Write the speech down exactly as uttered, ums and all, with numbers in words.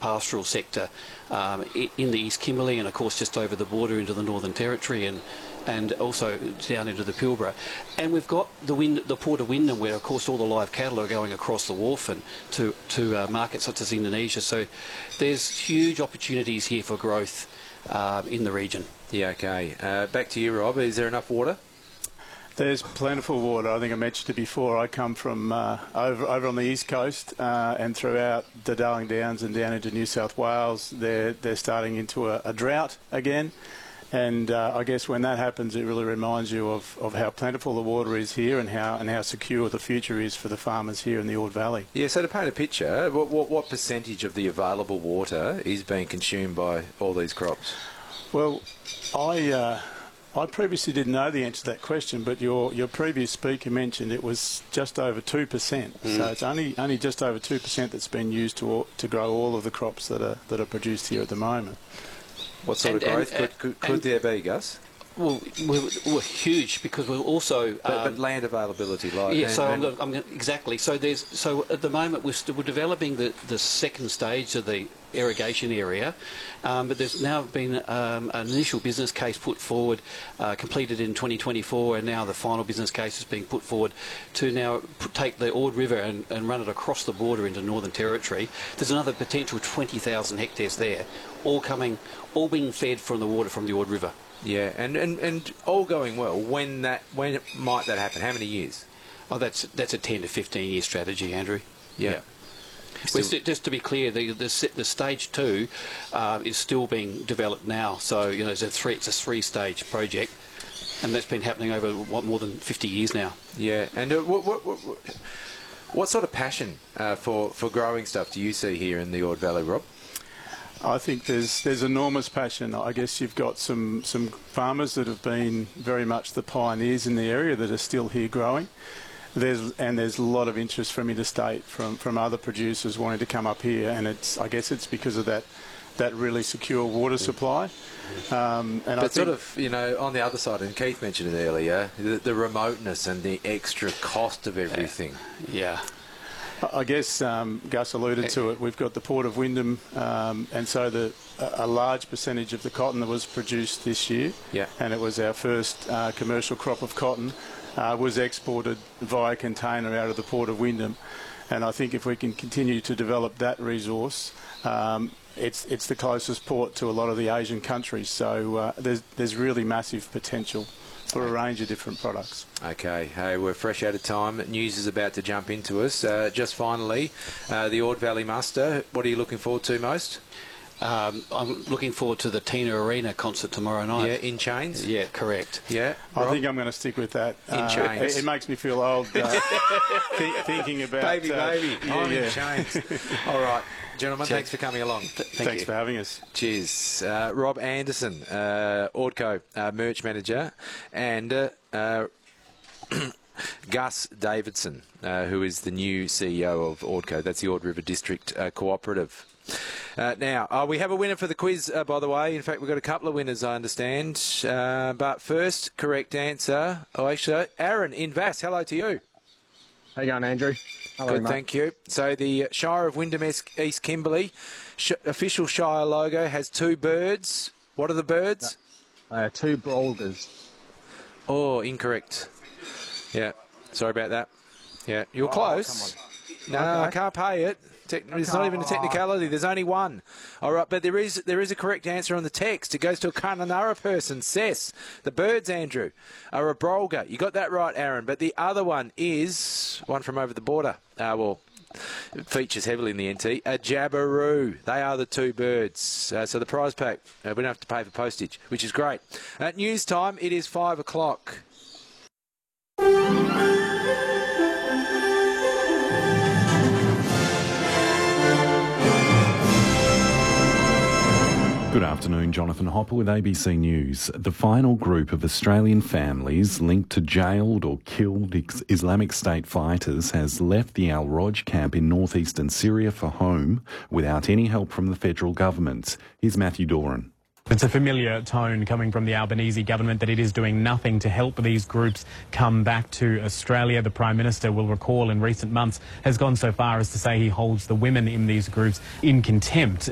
pastoral sector um, in the East Kimberley, and of course just over the border into the Northern Territory, and and also down into the Pilbara. And we've got the, wind, the Port of Wyndham, where of course all the live cattle are going across the wharf and to, to uh, markets such as Indonesia. So there's huge opportunities here for growth uh, in the region. Yeah, okay. Uh, back to you, Rob. Is there enough water? There's plentiful water. I think I mentioned it before. I come from uh, over over on the east coast uh, and throughout the Darling Downs and down into New South Wales. They're they're starting into a, a drought again, and uh, I guess when that happens, it really reminds you of, of how plentiful the water is here and how and how secure the future is for the farmers here in the Ord Valley. Yeah. So to paint a picture, what what, what percentage of the available water is being consumed by all these crops? Well, I. Uh, I previously didn't know the answer to that question, but your, your previous speaker mentioned it was just over two percent. Mm. So it's only only just over two percent that's been used to to grow all of the crops that are that are produced here at the moment. What sort and, of growth and, could, could, could there be, Gus? Well, we're, we're huge because we're also... But, um, but land availability, like... Yeah, and, so and I'm, I'm gonna, exactly. So there's so at the moment we're, st we're developing the, the second stage of the irrigation area, um, but there's now been um, an initial business case put forward, uh, completed in twenty twenty-four, and now the final business case is being put forward to now take the Ord River and, and run it across the border into Northern Territory. There's another potential twenty thousand hectares there, all coming, all being fed from the water from the Ord River. Yeah, and, and, and all going well, when that when might that happen? How many years? Oh, that's that's a ten to fifteen year strategy, Andrew. Yeah. yeah. Well, just to be clear, the the, the stage two uh, is still being developed now. So you know, it's a three it's a three stage project, and that's been happening over what more than fifty years now. Yeah, and uh, what, what what what sort of passion uh, for for growing stuff do you see here in the Ord Valley, Rob? I think there's there's enormous passion. I guess you've got some some farmers that have been very much the pioneers in the area that are still here growing. There's and there's a lot of interest from interstate, from from other producers wanting to come up here, and it's I guess it's because of that that really secure water supply. Um, and but I sort of, you know, on the other side, and Keith mentioned it earlier, the, the remoteness and the extra cost of everything. Yeah. I guess um, Gus alluded to it. We've got the Port of Wyndham, um, and so the, a, a large percentage of the cotton that was produced this year, yeah. and it was our first uh, commercial crop of cotton, uh, was exported via container out of the Port of Wyndham. And I think if we can continue to develop that resource, um, it's it's the closest port to a lot of the Asian countries. So uh, there's there's really massive potential for a range of different products. Okay, hey, we're fresh out of time. News is about to jump into us. Uh, just finally, uh, the Ord Valley Muster, what are you looking forward to most? Um, I'm looking forward to the Tina Arena concert tomorrow night. Yeah, In Chains? Yeah, correct. Yeah, I Rob? think I'm going to stick with that. In uh, Chains. It, it makes me feel old uh, th thinking about... Baby, uh, baby, yeah, I'm yeah. In Chains. All right, gentlemen, Cheers. thanks for coming along. Th thank Thanks you. for having us. Cheers. Uh, Rob Anderson, uh, Ordco uh, merch manager, and uh, uh, Gus Davidson, uh, who is the new C E O of Ordco. That's the Ord River District uh, Cooperative. Uh, now, uh, we have a winner for the quiz, uh, by the way. In fact, we've got a couple of winners, I understand. Uh, but first, correct answer. Oh, actually, Aaron in Vass, hello to you. How you going, Andrew? Hello, Good, mate. thank you. So the Shire of Wyndham East Kimberley sh official Shire logo has two birds. What are the birds? Uh, two Brolgers. Oh, incorrect. Yeah, sorry about that. Yeah, you're Oh, close. come No, on. Okay. I can't pay it. Te it's not even a technicality. There's only one. All right, but there is there is a correct answer on the text. It goes to a Kununurra person. Says the birds, Andrew, are a Brolga. You got that right, Aaron. But the other one is one from over the border. Uh, well, it features heavily in the N T. A Jabiru. They are the two birds. Uh, so the prize pack, uh, we don't have to pay for postage, which is great. At news time, it is five o'clock. Good afternoon, Jonathan Hopper with A B C News. The final group of Australian families linked to jailed or killed Islamic State fighters has left the Al-Roj camp in northeastern Syria for home without any help from the federal government. Here's Matthew Doran. It's a familiar tone coming from the Albanese government that it is doing nothing to help these groups come back to Australia. The Prime Minister, will recall, in recent months has gone so far as to say he holds the women in these groups in contempt.